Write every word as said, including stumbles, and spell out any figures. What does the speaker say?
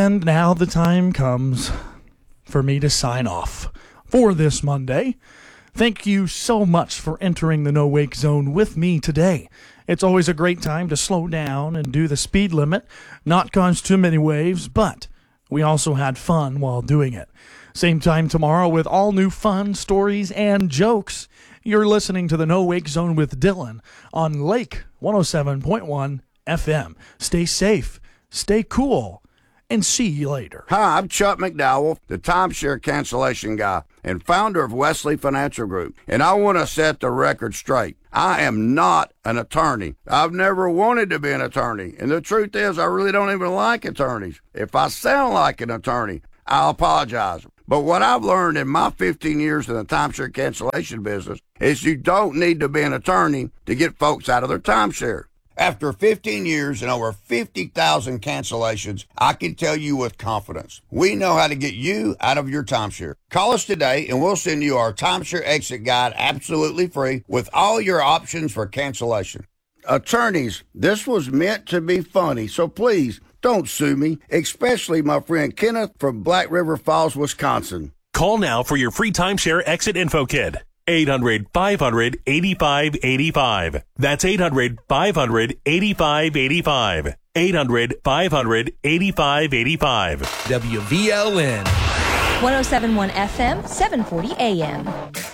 And now the time comes for me to sign off for this Monday. Thank you so much for entering the No Wake Zone with me today. It's always a great time to slow down and do the speed limit, not cause too many waves, but we also had fun while doing it. Same time tomorrow with all new fun, stories, and jokes. You're listening to the No Wake Zone with Dylan on Lake one oh seven point one F M. Stay safe, stay cool, and see you later. Hi, I'm Chuck McDowell, the timeshare cancellation guy and founder of Wesley Financial Group, and I want to set the record straight. I am not an attorney. I've never wanted to be an attorney, and the truth is I really don't even like attorneys. If I sound like an attorney, I'll apologize. But what I've learned in my fifteen years in the timeshare cancellation business is you don't need to be an attorney to get folks out of their timeshare. After fifteen years and over fifty thousand cancellations, I can tell you with confidence, we know how to get you out of your timeshare. Call us today and we'll send you our timeshare exit guide absolutely free with all your options for cancellation. Attorneys, this was meant to be funny, so please don't sue me, especially my friend Kenneth from Black River Falls, Wisconsin. Call now for your free timeshare exit info kit. eight hundred, five hundred, eighty-five eighty-five. That's eight hundred, five hundred, eighty-five eighty-five. eight hundred, five hundred, eighty-five eighty-five. W V L N. one oh seven point one F M, seven forty A M.